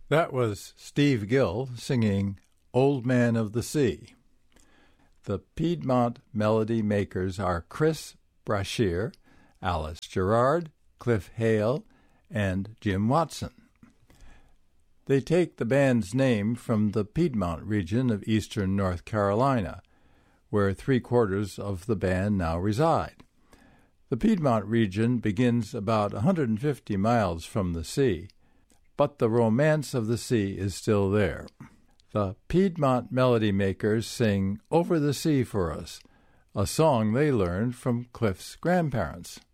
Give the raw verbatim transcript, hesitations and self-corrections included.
That was Steve Gill singing Old Man of the Sea. The Piedmont melody makers are Chris Brashear, Alice Gerard, Cliff Hale, and Jim Watson. They take the band's name from the Piedmont region of eastern North Carolina, where three-quarters of the band now reside. The Piedmont region begins about one hundred fifty miles from the sea, but the romance of the sea is still there. The Piedmont melody makers sing Over the Sea for us, a song they learned from Cliff's grandparents.